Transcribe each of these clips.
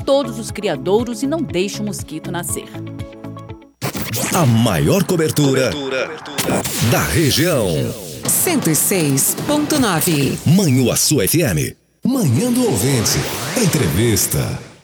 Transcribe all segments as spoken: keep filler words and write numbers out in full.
todos os criadouros e não deixe o mosquito nascer. A maior cobertura, cobertura, cobertura da região. cento e seis ponto nove. Manhuaçu F M. Manhã do Ouvinte. Entrevista.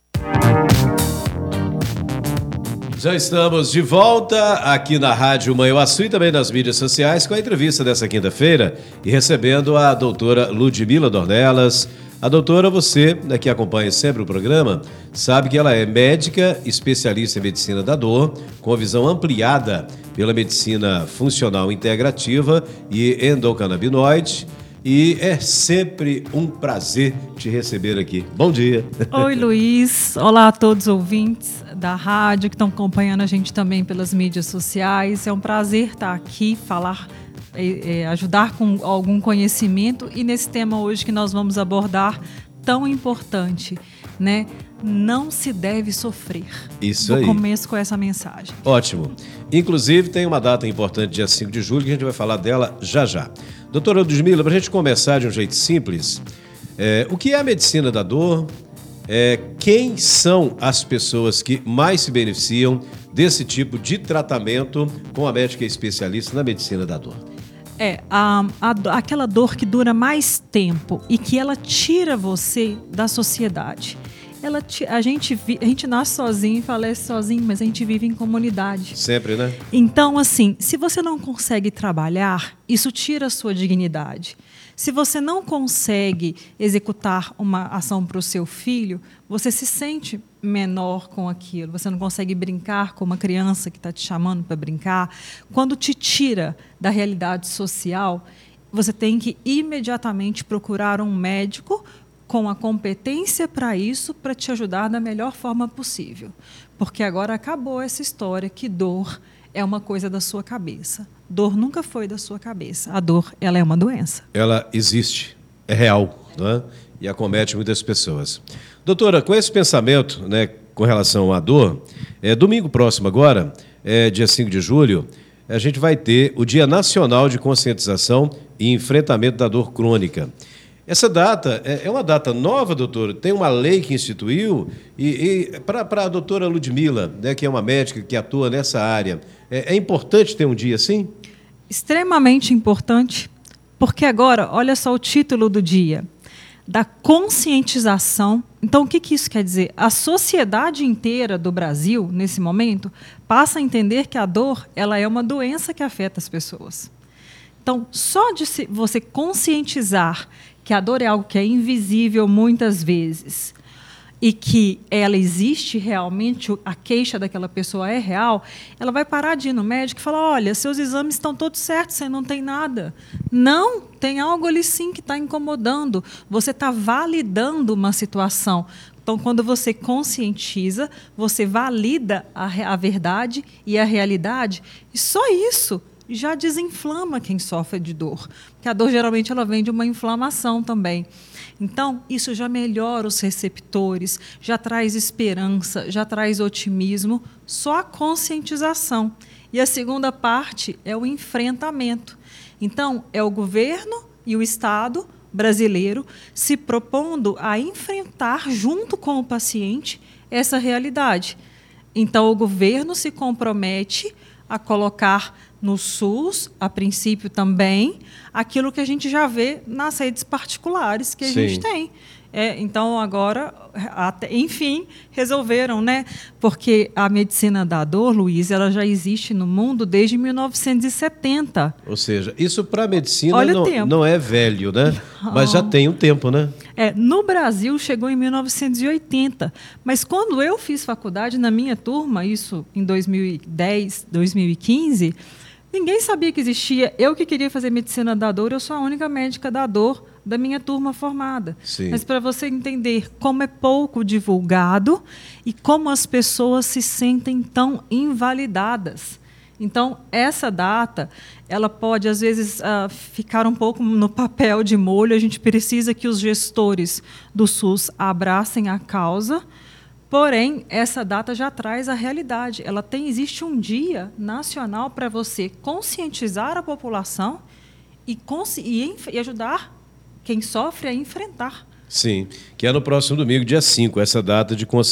Já estamos de volta aqui na Rádio Manhuaçu e também nas mídias sociais com a entrevista dessa quinta-feira e recebendo a doutora Ludmila Dornelas. A doutora, você, né, que acompanha sempre o programa, sabe que ela é médica, especialista em medicina da dor, com a visão ampliada pela medicina funcional integrativa e endocannabinoide. E é sempre um prazer te receber aqui. Bom dia. Oi, Luiz. Olá a todos os ouvintes da rádio que estão acompanhando a gente também pelas mídias sociais. É um prazer estar aqui, falar, é, é, ajudar com algum conhecimento e nesse tema hoje que nós vamos abordar tão importante, né? Não se deve sofrer. Isso aí. Eu começo com essa mensagem. Ótimo. Inclusive, tem uma data importante, dia cinco de julho, que a gente vai falar dela já já. Doutora Ludmila, para a gente começar de um jeito simples, é, o que é a medicina da dor? É, quem são as pessoas que mais se beneficiam desse tipo de tratamento com a médica especialista na medicina da dor? É, a, a, aquela dor que dura mais tempo e que ela tira você da sociedade. Ela, a, gente, a gente nasce sozinho e falece sozinho, mas a gente vive em comunidade. Sempre, né? Então, assim, se você não consegue trabalhar, isso tira a sua dignidade. Se você não consegue executar uma ação para o seu filho, você se sente menor com aquilo. Você não consegue brincar com uma criança que está te chamando para brincar. Quando te tira da realidade social, você tem que imediatamente procurar um médico com a competência para isso, para te ajudar da melhor forma possível. Porque agora acabou essa história que dor é uma coisa da sua cabeça. Dor nunca foi da sua cabeça. A dor, ela é uma doença. Ela existe, é real, não é? E acomete muitas pessoas. Doutora, com esse pensamento, né, com relação à dor, é, domingo próximo agora, é, dia cinco de julho, a gente vai ter o Dia Nacional de Conscientização e Enfrentamento da Dor Crônica. Essa data é uma data nova, doutora? Tem uma lei que instituiu? E, e para a doutora Ludmila, né, que é uma médica que atua nessa área, é, é importante ter um dia assim? Extremamente importante, porque agora, olha só o título do dia, da conscientização. Então, o que, que isso quer dizer? A sociedade inteira do Brasil, nesse momento, passa a entender que a dor ela é uma doença que afeta as pessoas. Então, só de se, você conscientizar que a dor é algo que é invisível muitas vezes e que ela existe realmente, a queixa daquela pessoa é real, ela vai parar de ir no médico e falar, olha, seus exames estão todos certos, você não tem nada. Não, tem algo ali sim que está incomodando. Você está validando uma situação. Então, quando você conscientiza, você valida a, a verdade e a realidade, e só isso já desinflama quem sofre de dor. Porque a dor, geralmente, ela vem de uma inflamação também. Então, isso já melhora os receptores, já traz esperança, já traz otimismo, só a conscientização. E a segunda parte é o enfrentamento. Então, é o governo e o Estado brasileiro se propondo a enfrentar, junto com o paciente, essa realidade. Então, o governo se compromete a colocar no SUS, a princípio também, aquilo que a gente já vê nas redes particulares que a Sim. gente tem. É, então, agora, até, enfim, resolveram, né? Porque a medicina da dor, Luiz, ela já existe no mundo desde mil novecentos e setenta. Ou seja, isso para a medicina não, não é velho, né? Não. Mas já tem um tempo, né? É, no Brasil, chegou em mil novecentos e oitenta. Mas quando eu fiz faculdade, na minha turma, isso em dois mil e dez, dois mil e quinze, ninguém sabia que existia. Eu que queria fazer medicina da dor, eu sou a única médica da dor da minha turma formada. Sim. Mas para você entender como é pouco divulgado e como as pessoas se sentem tão invalidadas. Então, essa data, ela pode, às vezes, uh, ficar um pouco no papel de molho. A gente precisa que os gestores do SUS abracem a causa. Porém, essa data já traz a realidade. Ela tem, existe um dia nacional para você conscientizar a população e, e, e ajudar quem sofre a enfrentar. Sim, que é no próximo domingo, dia cinco, essa data de conscientização.